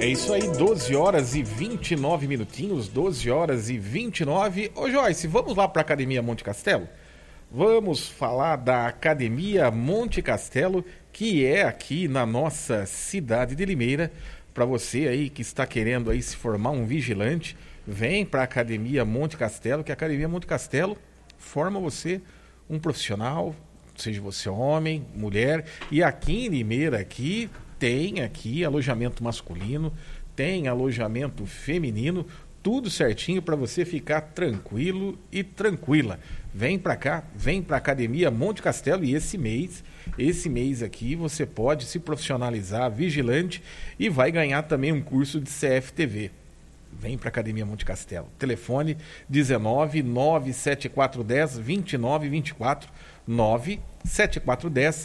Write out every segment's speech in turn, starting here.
É isso aí, 12 horas e 29 minutinhos, 12 horas e 29. Ô Joyce, vamos lá para a Academia Monte Castelo? Vamos falar da Academia Monte Castelo, que é aqui na nossa cidade de Limeira. Para você aí que está querendo aí se formar um vigilante, vem para a Academia Monte Castelo, que a Academia Monte Castelo forma você um profissional, seja você homem, mulher, e aqui em Limeira aqui tem aqui alojamento masculino, tem alojamento feminino, tudo certinho para você ficar tranquilo e tranquila. Vem para cá, vem para a Academia Monte Castelo e esse mês aqui você pode se profissionalizar vigilante e vai ganhar também um curso de CFTV. Vem para a Academia Monte Castelo. Telefone 19 97410 2924 97410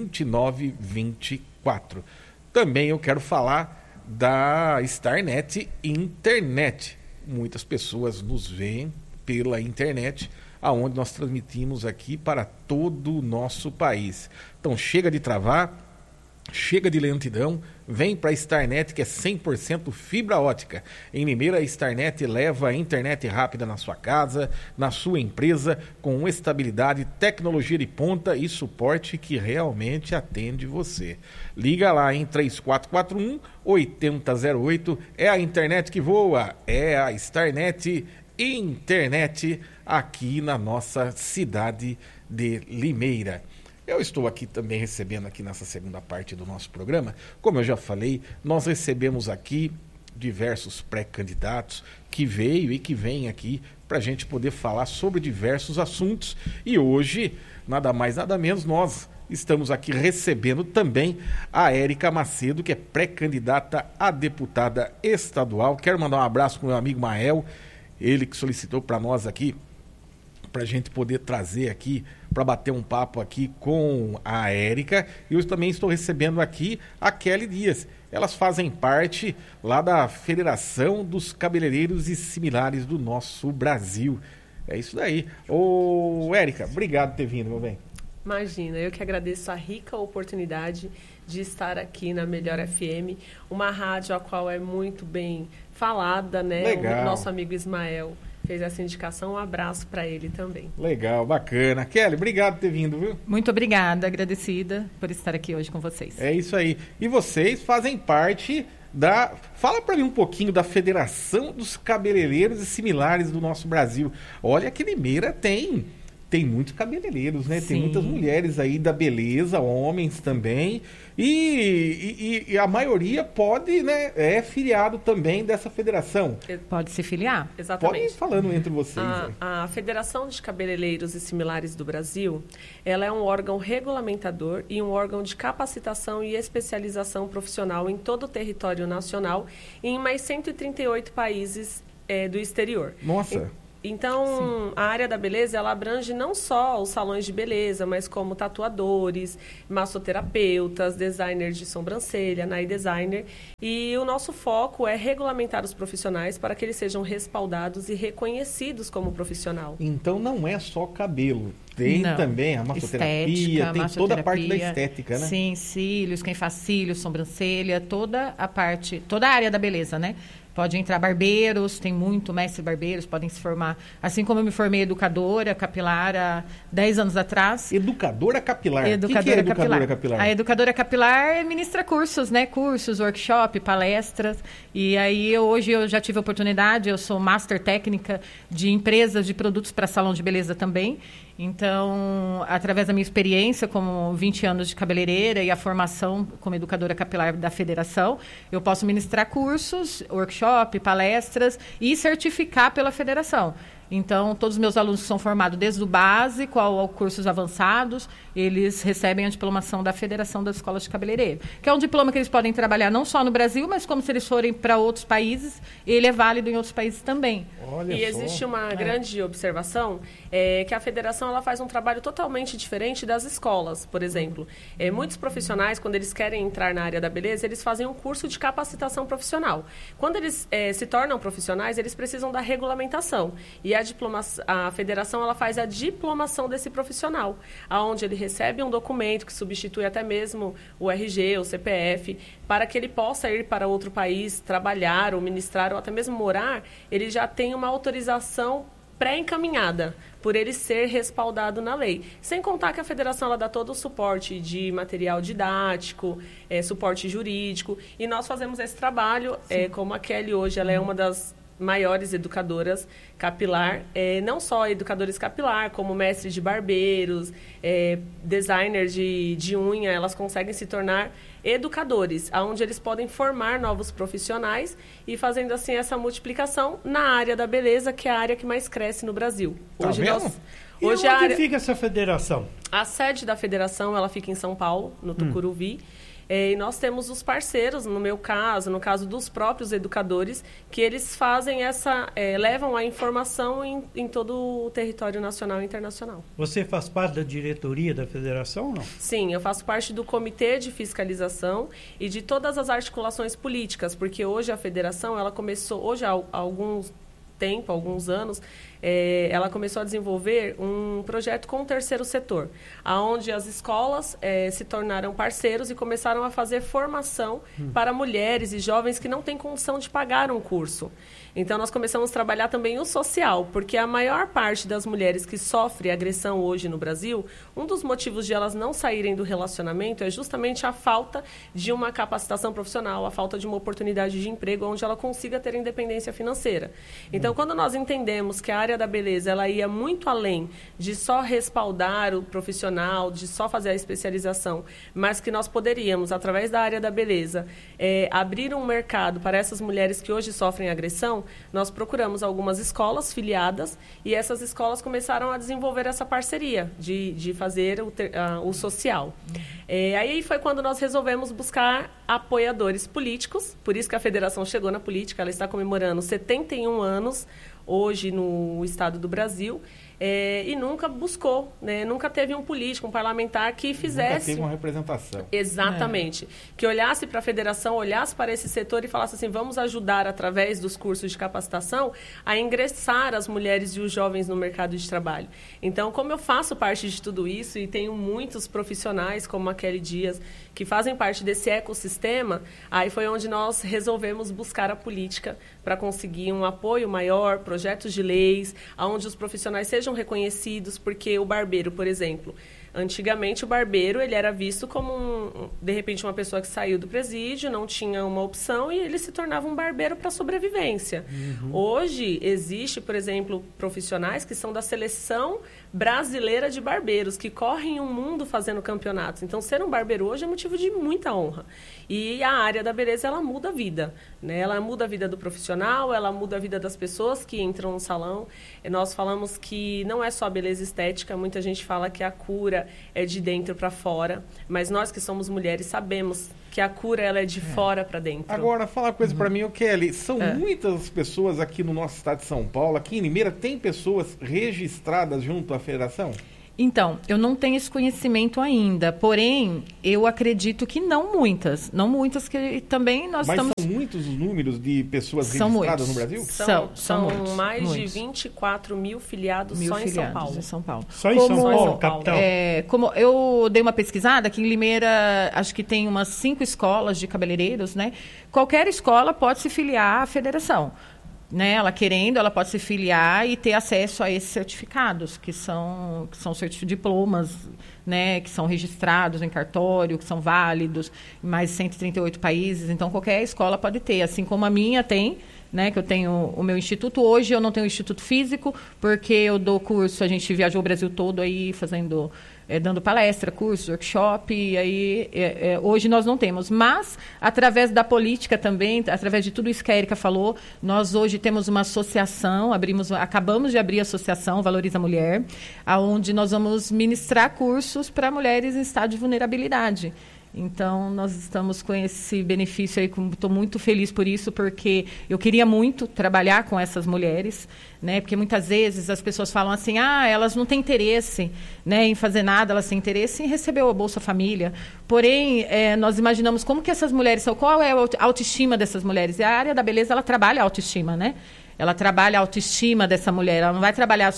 2924. Também eu quero falar da Starnet Internet. Muitas pessoas nos veem pela internet, aonde nós transmitimos aqui para todo o nosso país. Então chega de travar, chega de lentidão, vem para a Starnet, que é 100% fibra ótica. Em Limeira, a Starnet leva a internet rápida na sua casa, na sua empresa, com estabilidade, tecnologia de ponta e suporte que realmente atende você. Liga lá em 3441-8008. É a internet que voa, é a Starnet Internet aqui na nossa cidade de Limeira. Eu estou aqui também recebendo aqui nessa segunda parte do nosso programa. Como eu já falei, nós recebemos aqui diversos pré-candidatos que veio e que vêm aqui para a gente poder falar sobre diversos assuntos. E hoje, nada mais, nada menos, nós estamos aqui recebendo também a Érica Macedo, que é pré-candidata a deputada estadual. Quero mandar um abraço para o meu amigo Mael, ele que solicitou para nós aqui, para a gente poder trazer aqui, para bater um papo aqui com a Érica. E eu também estou recebendo aqui a Kelly Dias. Elas fazem parte lá da Federação dos Cabeleireiros e Similares do nosso Brasil. É isso daí. Ô, Érica, obrigado por ter vindo, meu bem. Imagina, eu que agradeço a rica oportunidade de estar aqui na Melhor FM, uma rádio a qual é muito bem falada, né? Legal. O nosso amigo Ismael fez essa indicação, um abraço para ele também. Legal, bacana. Kelly, obrigado por ter vindo, viu? Muito obrigada, agradecida por estar aqui hoje com vocês. É isso aí. E vocês fazem parte da... Fala para mim um pouquinho da Federação dos Cabeleireiros e Similares do nosso Brasil. Olha que Limeira tem muitos cabeleireiros, né? Tem muitas mulheres aí da beleza, homens também. E a maioria pode, né? É filiado também dessa federação. Pode se filiar. Exatamente. Podem ir falando entre vocês. A Federação de Cabeleireiros e Similares do Brasil, ela é um órgão regulamentador e um órgão de capacitação e especialização profissional em todo o território nacional e em mais 138 países do exterior. Nossa! Então, a área da beleza, ela abrange não só os salões de beleza, mas como tatuadores, massoterapeutas, designers de sobrancelha, nail designer. E o nosso foco é regulamentar os profissionais para que eles sejam respaldados e reconhecidos como profissional. Então, não é só cabelo. Tem também a massoterapia, estética, tem toda a parte da estética, né? Sim, cílios, quem faz cílios, sobrancelha, toda a área da beleza, né? Pode entrar barbeiros, tem muito mestre barbeiros, podem se formar. Assim como eu me formei educadora capilar há 10 anos atrás. Educadora capilar? O que é educadora capilar? A educadora capilar ministra cursos, né? Cursos, workshop, palestras. E aí hoje eu já tive a oportunidade, eu sou master técnica de empresas de produtos para salão de beleza também. Então, através da minha experiência como 20 anos de cabeleireira e a formação como educadora capilar da federação, eu posso ministrar cursos, workshop, palestras e certificar pela federação. Então, todos os meus alunos que são formados desde o básico ao cursos avançados, eles recebem a diplomação da Federação das Escolas de Cabeleireiro, que é um diploma que eles podem trabalhar não só no Brasil, mas como se eles forem para outros países, ele é válido em outros países também. Olha e existe uma grande observação, que a federação ela faz um trabalho totalmente diferente das escolas, por exemplo. Muitos profissionais, quando eles querem entrar na área da beleza, eles fazem um curso de capacitação profissional. Quando eles se tornam profissionais, eles precisam da regulamentação. E a federação ela faz a diplomação desse profissional, onde ele recebe um documento que substitui até mesmo o RG, o CPF, para que ele possa ir para outro país, trabalhar, ou ministrar, ou até mesmo morar, ele já tem uma autorização pré-encaminhada, por ele ser respaldado na lei. Sem contar que a federação ela dá todo o suporte de material didático, suporte jurídico, e nós fazemos esse trabalho, como a Kelly hoje, ela é uma das maiores educadoras capilar, não só educadores capilar, como mestre de barbeiros, designer de unha, elas conseguem se tornar educadores, onde eles podem formar novos profissionais e fazendo assim essa multiplicação na área da beleza, que é a área que mais cresce no Brasil. Hoje onde fica essa federação? A sede da federação ela fica em São Paulo, no Tucuruvi. E nós temos os parceiros, no meu caso, no caso dos próprios educadores, que eles fazem levam a informação em todo o território nacional e internacional. Você faz parte da diretoria da federação ou não? Sim, eu faço parte do comitê de fiscalização e de todas as articulações políticas, porque hoje a federação, ela começou, hoje há alguns anos, ela começou a desenvolver um projeto com o terceiro setor, onde as escolas se tornaram parceiros e começaram a fazer formação para mulheres e jovens que não têm condição de pagar um curso. Então, nós começamos a trabalhar também o social, porque a maior parte das mulheres que sofrem agressão hoje no Brasil, um dos motivos de elas não saírem do relacionamento é justamente a falta de uma capacitação profissional, a falta de uma oportunidade de emprego onde ela consiga ter independência financeira. Então, quando nós entendemos que a área da beleza ela ia muito além de só respaldar o profissional, de só fazer a especialização, mas que nós poderíamos, através da área da beleza, abrir um mercado para essas mulheres que hoje sofrem agressão, nós procuramos algumas escolas filiadas e essas escolas começaram a desenvolver essa parceria de fazer o social. Aí foi quando nós resolvemos buscar apoiadores políticos, por isso que a federação chegou na política, ela está comemorando 71 anos hoje no estado do Brasil, e nunca buscou, né? Nunca teve um político, um parlamentar que fizesse... Nunca teve uma representação. Exatamente. Que olhasse para a federação, olhasse para esse setor e falasse assim, vamos ajudar através dos cursos de capacitação a ingressar as mulheres e os jovens no mercado de trabalho. Então, como eu faço parte de tudo isso e tenho muitos profissionais, como a Kelly Dias, que fazem parte desse ecossistema, aí foi onde nós resolvemos buscar a política para conseguir um apoio maior, projetos de leis, onde os profissionais sejam reconhecidos, porque o barbeiro, por exemplo, antigamente o barbeiro ele era visto como de repente uma pessoa que saiu do presídio, não tinha uma opção e ele se tornava um barbeiro para sobrevivência. Hoje existe, por exemplo, profissionais que são da seleção brasileira de barbeiros, que correm o mundo fazendo campeonatos. Então, ser um barbeiro hoje é motivo de muita honra. E a área da beleza, ela muda a vida, né? Ela muda a vida do profissional, ela muda a vida das pessoas que entram no salão. E nós falamos que não é só a beleza estética, muita gente fala que a cura é de dentro para fora, mas nós que somos mulheres sabemos que a cura ela é de fora para dentro. Agora, fala uma coisa para mim, Kelly, são muitas pessoas aqui no nosso estado de São Paulo, aqui em Limeira, tem pessoas registradas junto à federação? Então, eu não tenho esse conhecimento ainda, porém, eu acredito que não muitas que também nós estamos... Mas são muitos os números de pessoas registradas no Brasil? São muitos, mais muitos. De 24 mil filiados só em São Paulo. Em São Paulo. Só em São Paulo, capital? Como eu dei uma pesquisada, aqui em Limeira, acho que tem umas 5 escolas de cabeleireiros, né? Qualquer escola pode se filiar à federação. Né, ela querendo, ela pode se filiar e ter acesso a esses certificados, que são diplomas, né, que são registrados em cartório, que são válidos em mais de 138 países. Então, qualquer escola pode ter, assim como a minha tem, né, que eu tenho o meu instituto. Hoje eu não tenho instituto físico, porque eu dou curso, a gente viajou o Brasil todo aí fazendo... dando palestra, curso, workshop, e aí hoje nós não temos. Mas, através da política também, através de tudo isso que a Érica falou, nós hoje temos uma associação, acabamos de abrir a associação Valoriza a Mulher, onde nós vamos ministrar cursos para mulheres em estado de vulnerabilidade. Então, nós estamos com esse benefício aí, estou muito feliz por isso, porque eu queria muito trabalhar com essas mulheres, né? Porque muitas vezes as pessoas falam assim, elas não têm interesse, né, em fazer nada, elas têm interesse em receber a Bolsa Família. Porém, nós imaginamos como que essas mulheres são, qual é a autoestima dessas mulheres. E a área da beleza, ela trabalha a autoestima, né? ela trabalha a autoestima dessa mulher, ela não vai trabalhar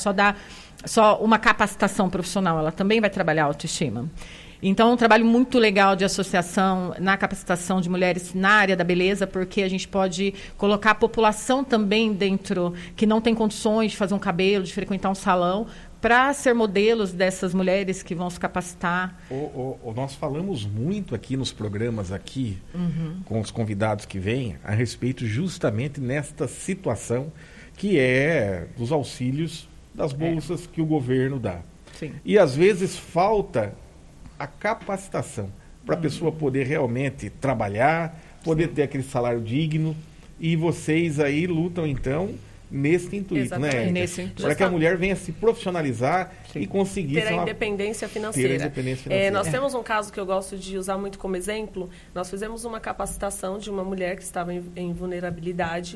só uma capacitação profissional, ela também vai trabalhar a autoestima. Então, é um trabalho muito legal de associação na capacitação de mulheres na área da beleza, porque a gente pode colocar a população também dentro, que não tem condições de fazer um cabelo, de frequentar um salão, para ser modelos dessas mulheres que vão se capacitar. Nós falamos muito aqui nos programas aqui, com os convidados que vêm, a respeito justamente nesta situação que é dos auxílios das bolsas que o governo dá. Sim. E às vezes falta a capacitação para a pessoa poder realmente trabalhar, poder ter aquele salário digno, e vocês aí lutam então nesse intuito, né? Para que a mulher venha se profissionalizar e conseguir ter a independência financeira. Nós temos um caso que eu gosto de usar muito como exemplo. Nós fizemos uma capacitação de uma mulher que estava em vulnerabilidade,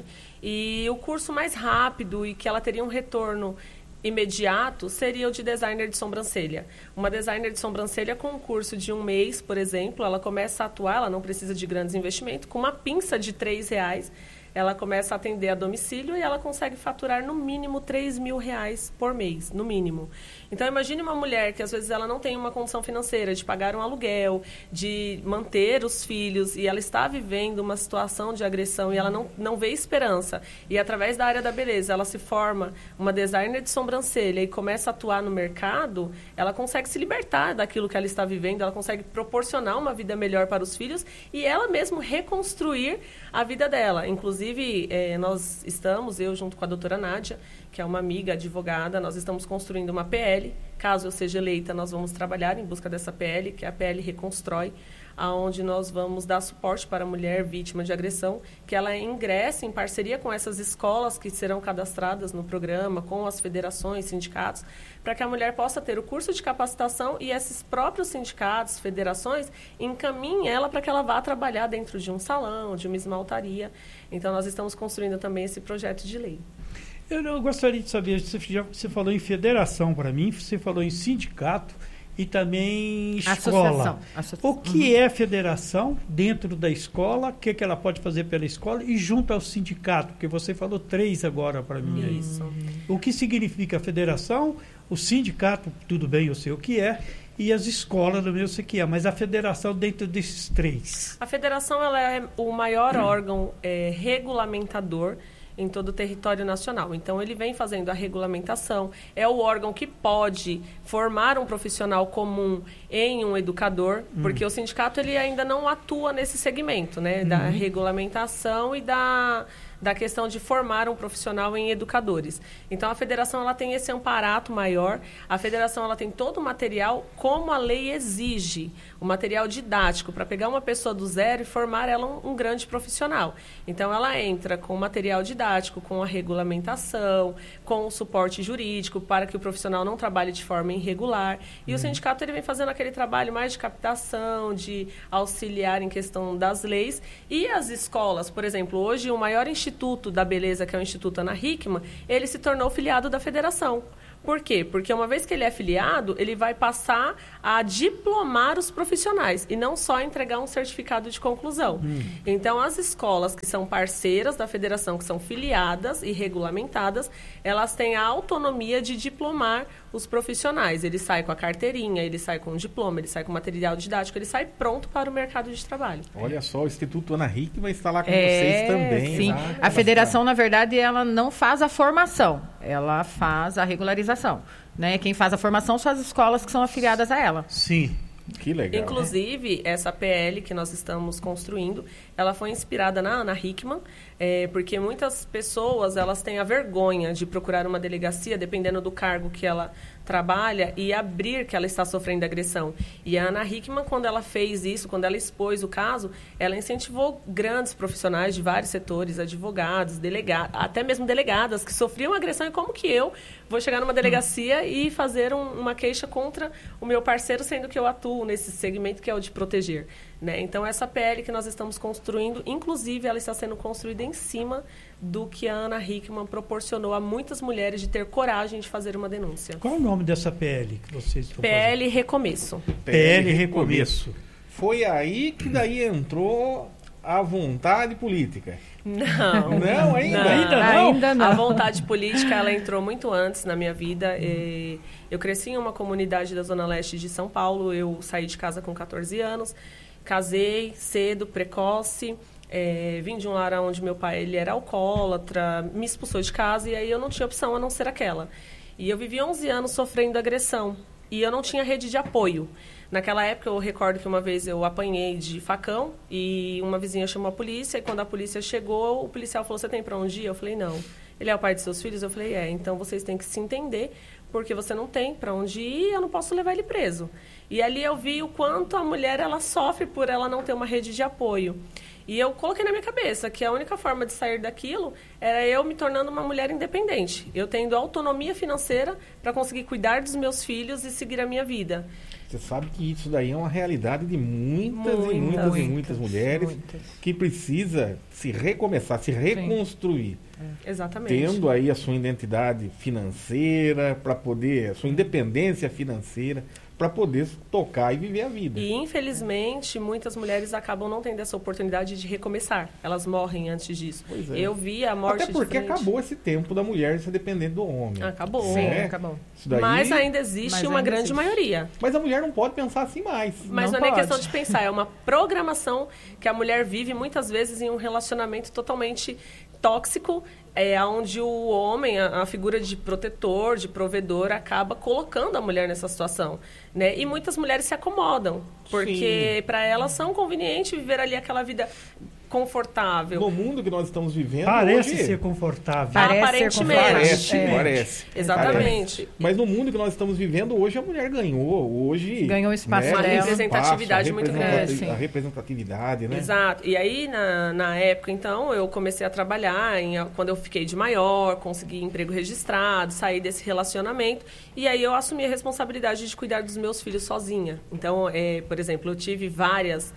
e o curso mais rápido e que ela teria um retorno imediato seria o de designer de sobrancelha. Uma designer de sobrancelha com um curso de 1 mês, por exemplo, ela começa a atuar, ela não precisa de grandes investimentos, com uma pinça de R$3, ela começa a atender a domicílio e ela consegue faturar no mínimo R$3.000 por mês, no mínimo. Então, imagine uma mulher que às vezes ela não tem uma condição financeira de pagar um aluguel, de manter os filhos, e ela está vivendo uma situação de agressão e ela não vê esperança. E através da área da beleza, ela se forma uma designer de sobrancelha e começa a atuar no mercado, ela consegue se libertar daquilo que ela está vivendo, ela consegue proporcionar uma vida melhor para os filhos e ela mesma reconstruir a vida dela. Inclusive, nós estamos, eu junto com a doutora Nádia, que é uma amiga advogada, nós estamos construindo uma PL. Caso eu seja eleita, nós vamos trabalhar em busca dessa PL, que é a PL Reconstrói, onde nós vamos dar suporte para a mulher vítima de agressão, que ela ingresse em parceria com essas escolas que serão cadastradas no programa, com as federações, sindicatos, para que a mulher possa ter o curso de capacitação e esses próprios sindicatos, federações, encaminhem ela para que ela vá trabalhar dentro de um salão, de uma esmaltaria. Então, nós estamos construindo também esse projeto de lei. Eu gostaria de saber, você falou em federação para mim, você falou em sindicato e também escola. Associação. O que é federação dentro da escola? O que ela pode fazer pela escola e junto ao sindicato? Porque você falou 3 agora para mim. Isso. O que significa a federação? O sindicato, tudo bem, eu sei o que é. E as escolas também eu sei o que é. Mas a federação dentro desses 3? A federação ela é o maior órgão regulamentador em todo o território nacional. Então, ele vem fazendo a regulamentação, é o órgão que pode formar um profissional comum em um educador, porque o sindicato ele ainda não atua nesse segmento, né, da regulamentação e da questão de formar um profissional em educadores. Então, a federação ela tem esse amparato maior, a federação ela tem todo o material como a lei exige, o material didático, para pegar uma pessoa do zero e formar ela um grande profissional. Então, ela entra com o material didático, com a regulamentação, com o suporte jurídico, para que o profissional não trabalhe de forma irregular. E o sindicato ele vem fazendo aquele trabalho mais de captação, de auxiliar em questão das leis. E as escolas, por exemplo, hoje o maior Instituto da Beleza, que é o Instituto Ana Hickman, ele se tornou filiado da federação. Por quê? Porque uma vez que ele é filiado, ele vai passar a diplomar os profissionais e não só entregar um certificado de conclusão. Então, as escolas que são parceiras da federação, que são filiadas e regulamentadas, elas têm a autonomia de diplomar os profissionais. Ele sai com a carteirinha, ele sai com um diploma, ele sai com material didático, ele sai pronto para o mercado de trabalho. Olha só, o Instituto Ana Hickman vai estar lá com vocês também. Sim. A federação, na verdade, ela não faz a formação, ela faz a regularização. Né? Quem faz a formação são as escolas que são afiliadas a ela. Sim. Que legal. Inclusive, essa PL que nós estamos construindo, ela foi inspirada na Ana Hickman, porque muitas pessoas elas têm a vergonha de procurar uma delegacia, dependendo do cargo que ela trabalha, e abrir que ela está sofrendo agressão. E a Ana Hickman, quando ela fez isso, quando ela expôs o caso, ela incentivou grandes profissionais de vários setores, advogados, delegados, até mesmo delegadas que sofriam agressão. E como que eu vou chegar numa delegacia e fazer uma queixa contra o meu parceiro, sendo que eu atuo nesse segmento que é o de proteger, né? Então, essa PL que nós estamos construindo, inclusive, ela está sendo construída em cima do que a Ana Hickman proporcionou a muitas mulheres de ter coragem de fazer uma denúncia. Qual o nome dessa PL que vocês estão PL fazendo? Recomeço. PL Recomeço. Foi aí que daí entrou a vontade política. Não. Não, ainda não. Ainda não. A vontade política, ela entrou muito antes na minha vida. Eu cresci em uma comunidade da Zona Leste de São Paulo. Eu saí de casa com 14 anos. Casei cedo, precoce. Vim de um lar onde meu pai ele era alcoólatra. Me expulsou de casa e aí eu não tinha opção a não ser aquela. E eu vivi 11 anos sofrendo agressão. E eu não tinha rede de apoio. Naquela época, eu recordo que uma vez eu apanhei de facão e uma vizinha chamou a polícia. E quando a polícia chegou, o policial falou, você tem para onde ir? Eu falei, não. Ele é o pai de seus filhos? Eu falei, então vocês têm que se entender, porque você não tem para onde ir e eu não posso levar ele preso. E ali eu vi o quanto a mulher ela sofre por ela não ter uma rede de apoio. E eu coloquei na minha cabeça que a única forma de sair daquilo era eu me tornando uma mulher independente. Eu tendo autonomia financeira para conseguir cuidar dos meus filhos e seguir a minha vida. Você sabe que isso daí é uma realidade de muitas mulheres que precisa se recomeçar, se reconstruir. Exatamente. Tendo aí a sua identidade financeira, para poder, a sua independência financeira, para poder tocar e viver a vida. E, infelizmente, muitas mulheres acabam não tendo essa oportunidade de recomeçar. Elas morrem antes disso. Pois é. Eu vi a morte até porque de frente. acabou esse tempo da mulher ser dependente do homem. Acabou. Sim, acabou. Isso daí... Mas ainda existe uma grande maioria. Mas a mulher não pode pensar assim mais. Mas não é nem questão de pensar, é uma programação que a mulher vive muitas vezes em um relacionamento totalmente tóxico, onde o homem, a figura de protetor, de provedor, acaba colocando a mulher nessa situação, né? E muitas mulheres se acomodam, porque para elas são conveniente viver ali aquela vida confortável. No mundo que nós estamos vivendo parece hoje, ser confortável. Aparentemente. Parece. Exatamente. Parece. Mas no mundo que nós estamos vivendo hoje, a mulher ganhou espaço, uma representatividade muito grande. A representatividade, né? Exato. E aí, na época, então, eu comecei a trabalhar, quando eu fiquei de maior, consegui emprego registrado, saí desse relacionamento, e aí eu assumi a responsabilidade de cuidar dos meus filhos sozinha. Então, por exemplo, eu tive vários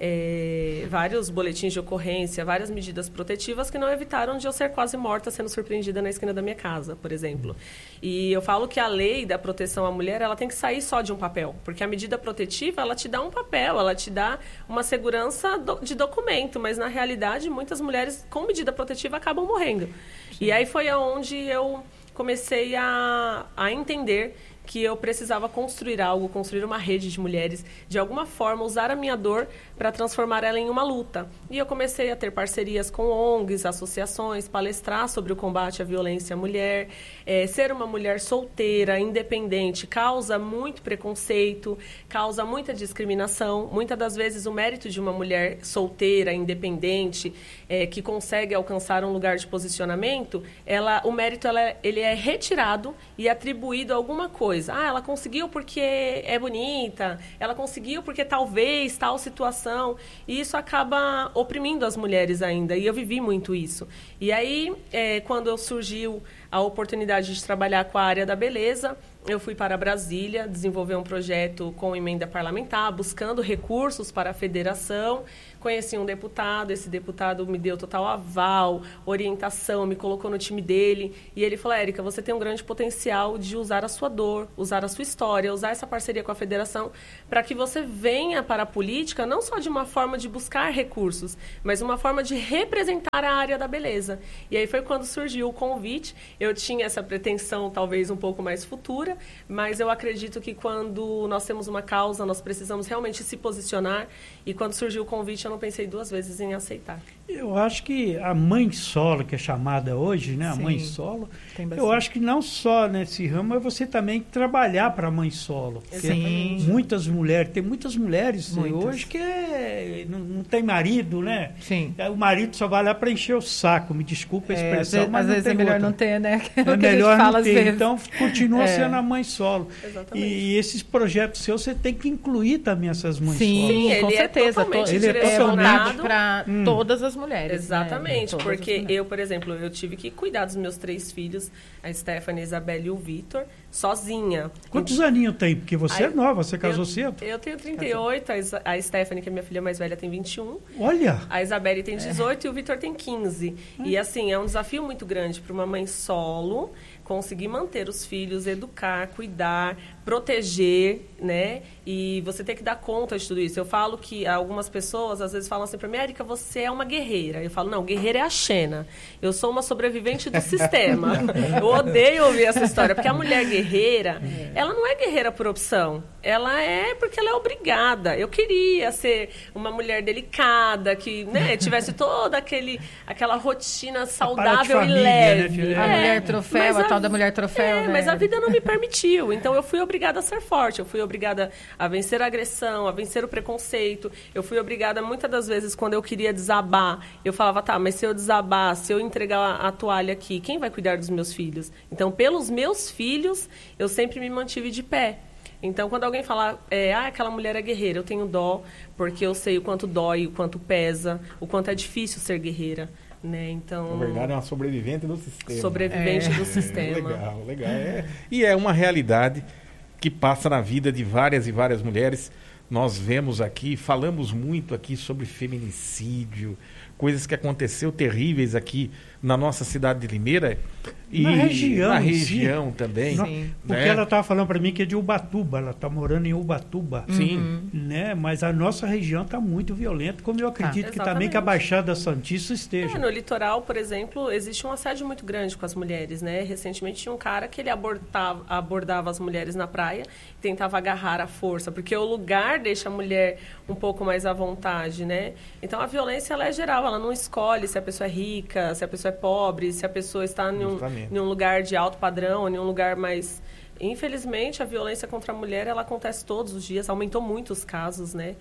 boletins de ocorrência, várias medidas protetivas que não evitaram de eu ser quase morta sendo surpreendida na esquina da minha casa, por exemplo. E eu falo que a lei da proteção à mulher, ela tem que sair só de um papel, porque a medida protetiva, ela te dá um papel, ela te dá uma segurança de documento, mas na realidade muitas mulheres com medida protetiva acabam morrendo. Sim. E aí foi onde eu comecei a entender que eu precisava construir algo, construir uma rede de mulheres, de alguma forma usar a minha dor para transformar ela em uma luta. E eu comecei a ter parcerias com ONGs, associações, palestrar sobre o combate à violência à mulher. Ser uma mulher solteira, independente, causa muito preconceito, causa muita discriminação. Muitas das vezes o mérito de uma mulher solteira, independente, que consegue alcançar um lugar de posicionamento, o mérito ele é retirado e atribuído a alguma coisa. Ela conseguiu porque é bonita, ela conseguiu porque talvez tal situação, e isso acaba oprimindo as mulheres ainda, e eu vivi muito isso. E aí, quando surgiu a oportunidade de trabalhar com a área da beleza, eu fui para Brasília desenvolver um projeto com emenda parlamentar, buscando recursos para a federação. Conheci um deputado, esse deputado me deu total aval, orientação, me colocou no time dele. E ele falou, Érica, você tem um grande potencial de usar a sua dor, usar a sua história, usar essa parceria com a federação para que você venha para a política, não só de uma forma de buscar recursos, mas uma forma de representar a área da beleza. E aí foi quando surgiu o convite. Eu tinha essa pretensão talvez um pouco mais futura, mas eu acredito que quando nós temos uma causa, nós precisamos realmente se posicionar. E quando surgiu o convite, eu não pensei duas vezes em aceitar. Eu acho que a mãe solo, que é chamada hoje, né? A mãe solo, eu acho que não só nesse ramo, é você também trabalhar para a mãe solo. Sim. Muitas mulheres, tem muitas mulheres hoje que não tem marido, né? Sim. O marido só vai lá para encher o saco, me desculpa a expressão, mas às vezes é melhor não ter, né? É melhor não ter, então continua sendo a mãe solo. Exatamente. E esses projetos seus, você tem que incluir também essas mães solos. Sim, com certeza. Ele é voltado para todas as mulheres. Exatamente, né? Porque eu, por exemplo, eu tive que cuidar dos meus 3 filhos, a Stephanie, a Isabelle e o Vitor, sozinha. Quantos aninhos tem? Porque você é nova, você casou cedo? Eu tenho 38, a Stephanie, que é minha filha mais velha, tem 21. Olha! A Isabelle tem 18 e o Vitor tem 15. E assim, é um desafio muito grande para uma mãe solo conseguir manter os filhos, educar, cuidar, proteger, né? E você tem que dar conta de tudo isso. Eu falo que algumas pessoas, às vezes, falam assim para mim, Érica, você é uma guerreira. Eu falo, não, guerreira é a Xena. Eu sou uma sobrevivente do sistema. Eu odeio ouvir essa história, porque a mulher guerreira, ela não é guerreira por opção. Ela é porque ela é obrigada. Eu queria ser uma mulher delicada, que, né, tivesse toda aquela rotina saudável família, e leve. Né, a mulher troféu, a tal da mulher troféu, né? Mas a vida não me permitiu. Então, eu fui obrigada a ser forte. Eu fui obrigada a vencer a agressão, a vencer o preconceito. Eu fui obrigada, muitas das vezes, quando eu queria desabar, eu falava, tá, mas se eu desabar, se eu entregar a toalha aqui, quem vai cuidar dos meus filhos? Então, pelos meus filhos, eu sempre me mantive de pé. Então, quando alguém fala, aquela mulher é guerreira, eu tenho dó, porque eu sei o quanto dói, o quanto pesa, o quanto é difícil ser guerreira. Né? Então, na verdade, é uma sobrevivente do sistema. Sobrevivente do sistema. Legal. E é uma realidade que passa na vida de várias e várias mulheres. Nós vemos aqui, falamos muito aqui sobre feminicídio, coisas que aconteceu terríveis aqui na nossa cidade de Limeira e na região também. Sim. Porque ela estava falando para mim que é de Ubatuba, ela está morando em Ubatuba. Sim. Né? Mas a nossa região está muito violenta, como eu acredito que também que a Baixada Santista esteja. No litoral, por exemplo, existe um assédio muito grande com as mulheres. Né? Recentemente tinha um cara que ele abordava as mulheres na praia e tentava agarrar à força, porque o lugar deixa a mulher um pouco mais à vontade. Né? Então a violência ela é geral, ela não escolhe se a pessoa é rica, se a pessoa é pobre, se a pessoa está em um lugar de alto padrão, em um lugar mais... Infelizmente, a violência contra a mulher, ela acontece todos os dias, aumentou muito os casos, né?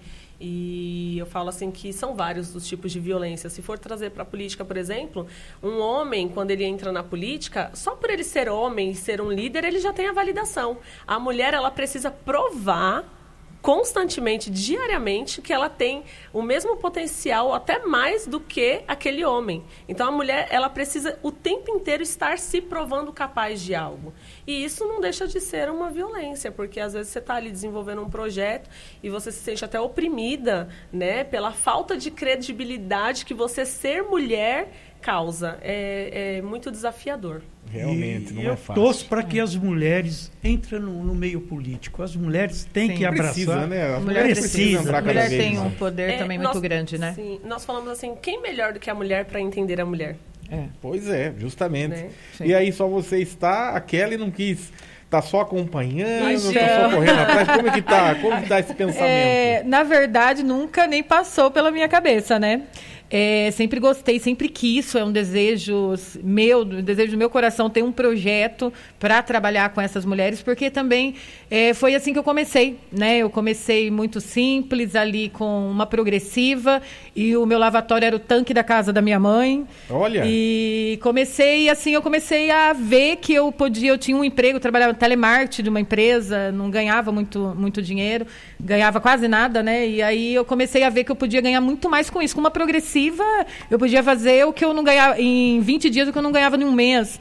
E eu falo assim que são vários os tipos de violência. Se for trazer para a política, por exemplo, um homem, quando ele entra na política, só por ele ser homem e ser um líder, ele já tem a validação. A mulher, ela precisa provar constantemente, diariamente, que ela tem o mesmo potencial, até mais do que aquele homem. Então, a mulher, ela precisa o tempo inteiro estar se provando capaz de algo. E isso não deixa de ser uma violência, porque às vezes você está ali desenvolvendo um projeto e você se sente até oprimida, né, pela falta de credibilidade que você ser mulher causa. É muito desafiador. Realmente, não é fácil. Eu torço para que as mulheres entrem no meio político. As mulheres têm que abraçar. Precisa, né? A mulher precisa. A mulher tem um poder também muito grande, né? Sim, nós falamos assim, quem melhor do que a mulher para entender a mulher? Pois é, justamente. Né? E aí só você está, a Kelly não quis... Tá só acompanhando, tá só correndo atrás? Como que tá esse pensamento? Na verdade, nunca nem passou pela minha cabeça, né? Sempre gostei, sempre quis, isso é um desejo do meu coração, ter um projeto para trabalhar com essas mulheres, porque também foi assim que eu comecei, né? Eu comecei muito simples, ali com uma progressiva, e o meu lavatório era o tanque da casa da minha mãe. Olha! E eu comecei a ver que eu tinha um emprego, eu trabalhava no telemarketing de uma empresa, não ganhava muito dinheiro, ganhava quase nada, né? E aí eu comecei a ver que eu podia ganhar muito mais com isso, com uma progressiva. Eu podia fazer o que eu não ganhava em 20 dias, o que eu não ganhava em um mês.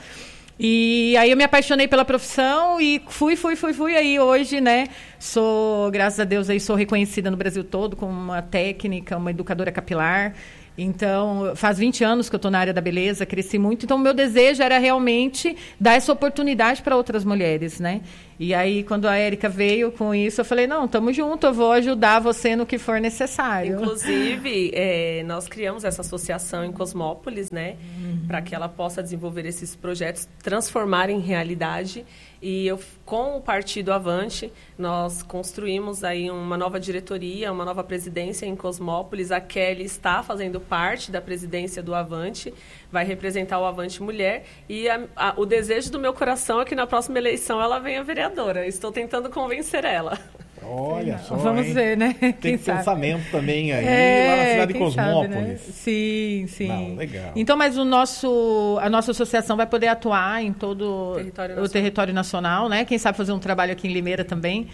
E aí eu me apaixonei pela profissão e fui. Aí hoje, né, graças a Deus, sou reconhecida no Brasil todo como uma técnica, uma educadora capilar. Então, faz 20 anos que eu estou na área da beleza, cresci muito. Então, o meu desejo era realmente dar essa oportunidade para outras mulheres, né? E aí, quando a Érica veio com isso, eu falei, não, estamos juntos, eu vou ajudar você no que for necessário. Inclusive, nós criamos essa associação em Cosmópolis, né? Para que ela possa desenvolver esses projetos, transformar em realidade. E com o Partido Avante, nós construímos aí uma nova diretoria, uma nova presidência em Cosmópolis. A Kelly está fazendo parte da presidência do Avante, vai representar o Avante Mulher. E o desejo do meu coração é que na próxima eleição ela venha vereadora. Estou tentando convencer ela. Olha só, vamos ver, né? Tem pensamento também aí, lá na cidade de Cosmópolis. Sabe, né? Sim. Não, legal. Então, mas a nossa associação vai poder atuar em todo o território nacional, né? Quem sabe fazer um trabalho aqui em Limeira também.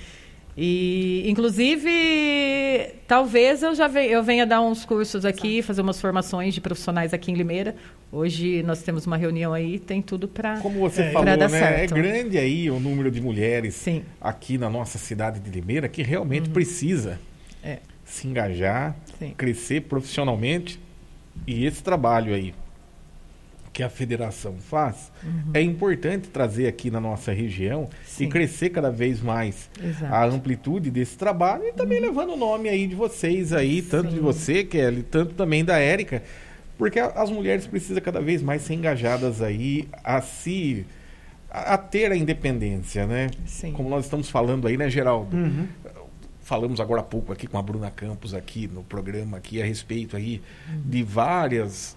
E, inclusive, talvez eu venha dar uns cursos aqui, fazer umas formações de profissionais aqui em Limeira. Hoje nós temos uma reunião aí, tem tudo para Como você falou, dar né? certo. É grande aí o número de mulheres aqui na nossa cidade de Limeira que realmente precisa se engajar, crescer profissionalmente. E esse trabalho aí que a federação faz, é importante trazer aqui na nossa região e crescer cada vez mais a amplitude desse trabalho e também levando o nome aí de vocês aí, tanto de você, Kelly, tanto também da Érica, porque as mulheres precisam cada vez mais ser engajadas aí a ter a independência, né? Sim. Como nós estamos falando aí, né, Geraldo? Falamos agora há pouco aqui com a Bruna Campos aqui no programa aqui a respeito aí de várias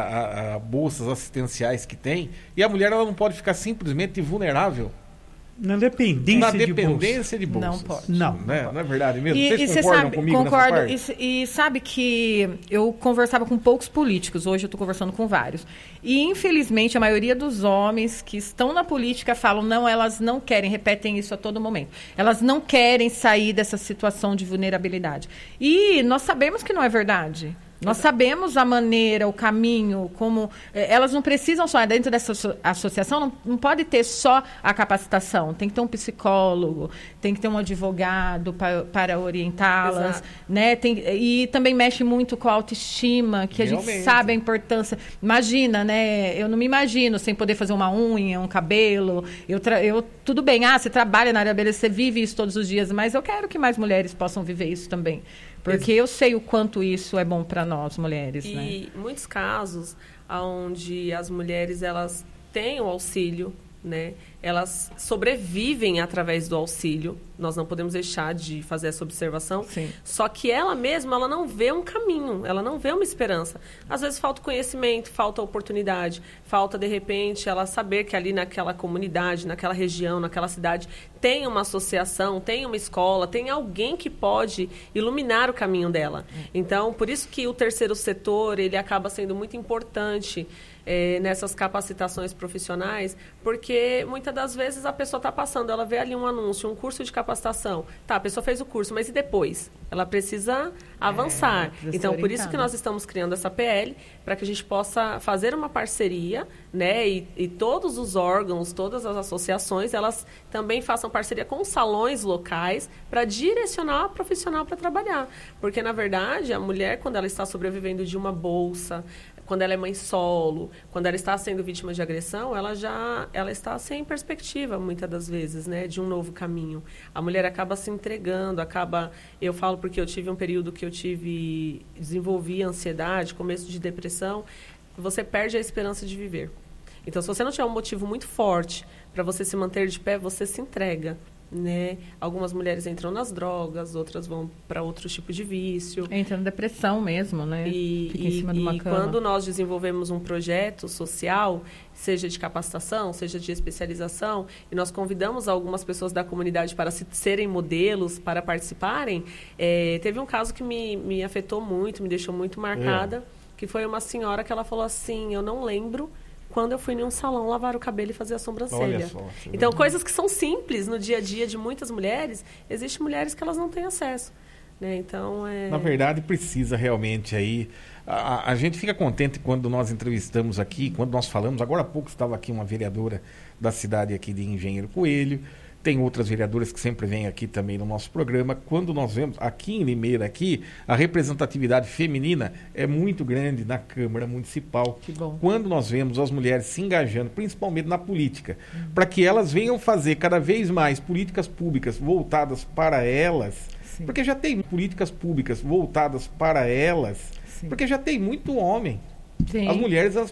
bolsas assistenciais que tem, e a mulher ela não pode ficar simplesmente vulnerável na dependência de bolsas. Não pode. Não é verdade mesmo? Vocês concordam comigo nessa parte? E sabe que eu conversava com poucos políticos, hoje eu estou conversando com vários. E, infelizmente, a maioria dos homens que estão na política falam, não, elas não querem, repetem isso a todo momento. Elas não querem sair dessa situação de vulnerabilidade. E nós sabemos que não é verdade. Nós sabemos a maneira, o caminho, como... elas não precisam só... Dentro dessa associação, não pode ter só a capacitação. Tem que ter um psicólogo, tem que ter um advogado para orientá-las. Né? E também mexe muito com a autoestima, que realmente. A gente sabe a importância. Imagina, né? Eu não me imagino sem poder fazer uma unha, um cabelo. Tudo bem, você trabalha na área da beleza, você vive isso todos os dias, mas eu quero que mais mulheres possam viver isso também. Porque eu sei o quanto isso é bom para nós, mulheres. E né? muitos casos onde as mulheres elas têm o auxílio, né? Elas sobrevivem através do auxílio. Nós não podemos deixar de fazer essa observação. Sim. Só que ela mesma, ela não vê um caminho, ela não vê uma esperança. Às vezes falta conhecimento, falta oportunidade, falta, de repente, ela saber que ali naquela comunidade, naquela região, naquela cidade, tem uma associação, tem uma escola, tem alguém que pode iluminar o caminho dela. Então, por isso que o terceiro setor, ele acaba sendo muito importante nessas capacitações profissionais, porque muitas das vezes a pessoa está passando, ela vê ali um anúncio, um curso de capacitação. Tá, a pessoa fez o curso, mas e depois? Ela precisa avançar. Então, por isso que nós estamos criando essa PL, para que a gente possa fazer uma parceria, né? E todos os órgãos, todas as associações, elas também façam parceria com os salões locais para direcionar a profissional para trabalhar. Porque, na verdade, a mulher, quando ela está sobrevivendo de uma bolsa, quando ela é mãe solo, quando ela está sendo vítima de agressão, ela está sem perspectiva, muitas das vezes, né, de um novo caminho. A mulher acaba se entregando, eu falo porque eu tive um período que desenvolvi ansiedade, começo de depressão, você perde a esperança de viver. Então, se você não tiver um motivo muito forte para você se manter de pé, você se entrega. Né? Algumas mulheres entram nas drogas, outras vão para outro tipo de vício. Entra na depressão mesmo, né? Fica em cima de uma cama. Quando nós desenvolvemos um projeto social, seja de capacitação, seja de especialização, e nós convidamos algumas pessoas da comunidade para serem modelos, para participarem, teve um caso que me afetou muito, me deixou muito marcada, que foi uma senhora que ela falou assim, eu não lembro quando eu fui em um salão lavar o cabelo e fazer a sobrancelha. Então, coisas que são simples no dia a dia de muitas mulheres, existem mulheres que elas não têm acesso. Né? Então, na verdade, precisa realmente aí... A gente fica contente quando nós entrevistamos aqui, quando nós falamos... Agora há pouco estava aqui uma vereadora da cidade aqui de Engenheiro Coelho. Tem outras vereadoras que sempre vêm aqui também no nosso programa. Quando nós vemos aqui em Limeira, a representatividade feminina é muito grande na Câmara Municipal. Que bom. Quando nós vemos as mulheres se engajando, principalmente na política, para que elas venham fazer cada vez mais políticas públicas voltadas para elas, Sim. porque já tem políticas públicas voltadas para elas, Sim. porque já tem muito homem. Sim. As mulheres, elas